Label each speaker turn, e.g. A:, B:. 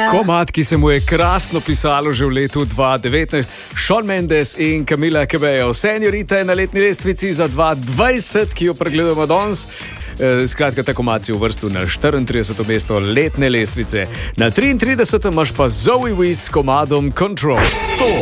A: Komad, ki se mu je krasno pisalo že v letu 2019. Shawn Mendes in Camila Cabello. Señorita je na letni lestvici za 2020, ki jo pregledamo danes. Skratka, ta komad si uvrstil na 34. mesto letne lestvice. Na 33. imaš pa Zoe Wiz s komadom Control.